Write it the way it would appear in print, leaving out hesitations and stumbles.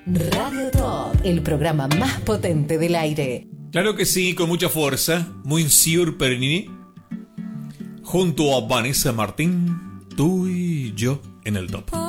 Radio Top, el programa más potente del aire. Claro que sí, con mucha fuerza. Monsieur Pernini. Junto a Vanessa Martín, tú y yo en el top.